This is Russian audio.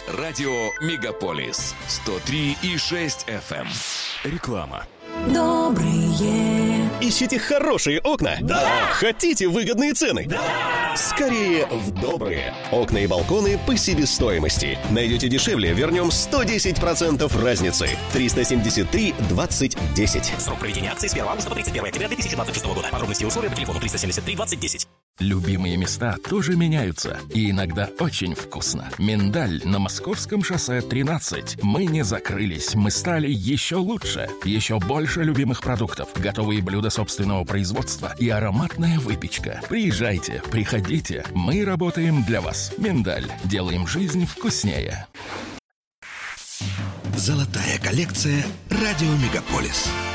Радио Мегаполис 103,6 FM. Реклама. Добрые. Ищите хорошие окна? Да! Хотите выгодные цены? Да! Скорее в Добрые. Окна и балконы по себестоимости. Найдете дешевле, вернем 110% разницы. 373 20 10. Срок проведения акции с 1 августа по 31 октября 2026 года. Подробности и условия по телефону 373 20 10. Любимые места тоже меняются, и иногда очень вкусно. Миндаль на Московском шоссе 13. Мы не закрылись, мы стали еще лучше. Еще больше любимых продуктов, готовые блюда собственного производства и ароматная выпечка. Приезжайте, приходите, мы работаем для вас. Миндаль. Делаем жизнь вкуснее. Золотая коллекция «Радио Мегаполис».